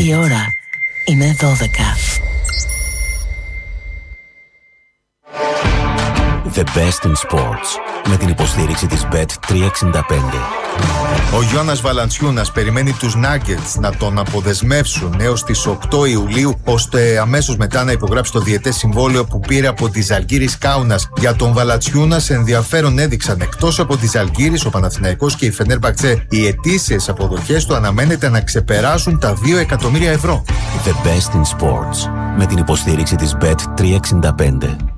Η ώρα είναι 12. The best in sports. Με την υποστήριξη της Bet365. Ο Γιώνας Valanciunas περιμένει τους Nuggets να τον αποδεσμεύσουν έως τις 8 Ιουλίου, ώστε αμέσως μετά να υπογράψει το διετές συμβόλαιο που πήρε από τη Ζαλγκίρις Κάουνας. Για τον Valanciunas ενδιαφέρον έδειξαν εκτός από τη Ζαλγκίρις, ο Παναθηναϊκός και η Φενέρμπαχτσε. Οι ετήσιες αποδοχές του αναμένεται να ξεπεράσουν τα 2 εκατομμύρια ευρώ. The best in sports. Με την υποστήριξη της Bet365.